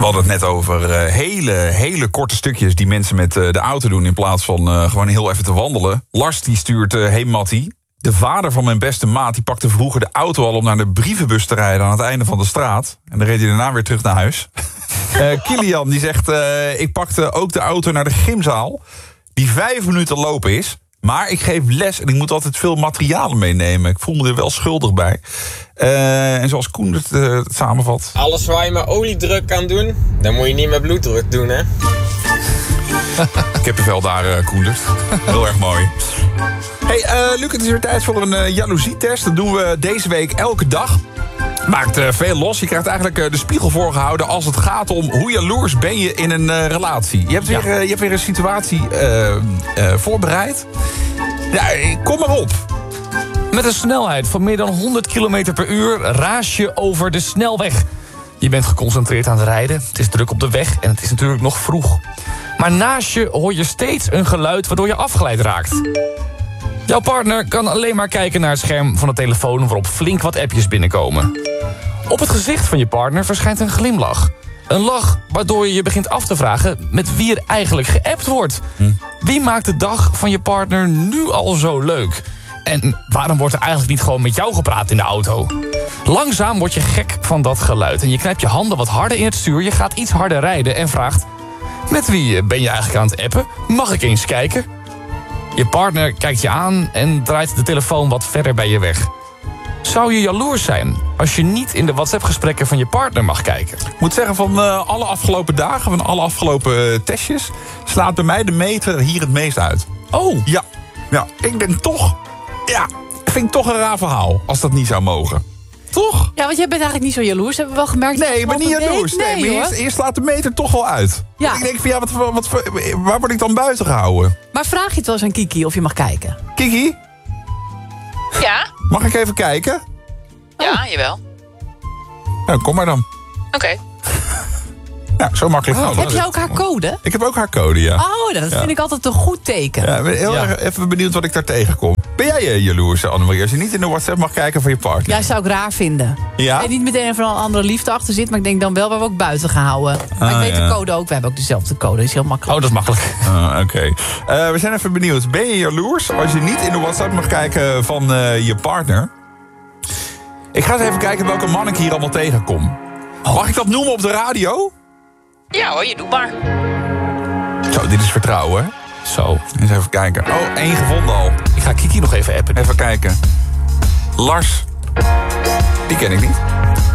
We hadden het net over hele korte stukjes die mensen met de auto doen in plaats van gewoon heel even te wandelen. Lars die stuurt, hey Mattie, de vader van mijn beste maat die pakte vroeger de auto al om naar de brievenbus te rijden aan het einde van de straat. En dan reed hij daarna weer terug naar huis. Kilian die zegt, ik pakte ook de auto naar de gymzaal die 5 minuten lopen is. Maar ik geef les en ik moet altijd veel materialen meenemen. Ik voel me er wel schuldig bij. En zoals Koen het samenvat. Alles waar je met oliedruk kan doen, dan moet je niet met bloeddruk doen, hè? Ik heb er wel daar, Koendert. Heel erg mooi. Hey, Luc, het is weer tijd voor een jaloezietest. Dat doen we deze week elke dag. Maakt veel los. Je krijgt eigenlijk de spiegel voorgehouden als het gaat om hoe jaloers ben je in een relatie. Je hebt weer een situatie voorbereid. Ja, kom maar op. Met een snelheid van meer dan 100 km per uur raas je over de snelweg. Je bent geconcentreerd aan het rijden. Het is druk op de weg en het is natuurlijk nog vroeg. Maar naast je hoor je steeds een geluid waardoor je afgeleid raakt. Jouw partner kan alleen maar kijken naar het scherm van de telefoon waarop flink wat appjes binnenkomen. Op het gezicht van je partner verschijnt een glimlach. Een lach waardoor je je begint af te vragen met wie er eigenlijk geappt wordt. Wie maakt de dag van je partner nu al zo leuk? En waarom wordt er eigenlijk niet gewoon met jou gepraat in de auto? Langzaam word je gek van dat geluid en je knijpt je handen wat harder in het stuur. Je gaat iets harder rijden en vraagt, met wie ben je eigenlijk aan het appen? Mag ik eens kijken? Je partner kijkt je aan en draait de telefoon wat verder bij je weg. Zou je jaloers zijn als je niet in de WhatsApp-gesprekken van je partner mag kijken? Ik moet zeggen, van alle afgelopen dagen, van alle afgelopen testjes, slaat bij mij de meter hier het meest uit. Oh. Ja, ik denk toch, vind ik toch een raar verhaal als dat niet zou mogen. Toch? Ja, want jij bent eigenlijk niet zo jaloers, hebben we wel gemerkt. Nee, maar niet jaloers. Nee, maar eerst laat de meter toch wel uit. Ja. Ik denk van, waar word ik dan buiten gehouden? Maar vraag je het wel eens aan Kiki of je mag kijken? Kiki, Ja? mag ik even kijken? Ja, jawel. Nou, kom maar dan. Oké. Nou, zo makkelijk. Heb je ook haar code? Ik heb ook haar code, ja. Oh, dat vind ik altijd een goed teken. Ja, ik ben heel erg even benieuwd wat ik daar tegenkom. Ben jij jaloers, Annemarie, als je niet in de WhatsApp mag kijken van je partner? Ja, zou ik raar vinden. Ja? En niet meteen van een andere liefde achter zit, maar ik denk dan wel waar we ook buiten gehouden. Maar ik weet de code ook. We hebben ook dezelfde code. Dat is heel makkelijk. Oh, dat is makkelijk. Oké. We zijn even benieuwd. Ben je jaloers als je niet in de WhatsApp mag kijken van je partner? Ik ga eens even kijken welke man ik hier allemaal tegenkom. Mag ik dat noemen op de radio? Ja hoor, je doet maar. Zo, dit is vertrouwen, hè? Zo. Eens even kijken. Oh, 1 gevonden al. Ik ga Kiki nog even appen. Even kijken. Lars. Die ken ik niet.